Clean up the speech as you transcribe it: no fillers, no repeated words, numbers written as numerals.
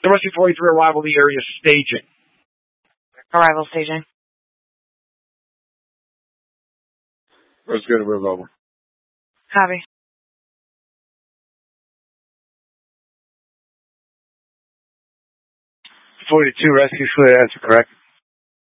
Rescue 43 arrival in the area staging. Arrival staging. Let's go to move over. Copy. 42 rescue clear, answer correct.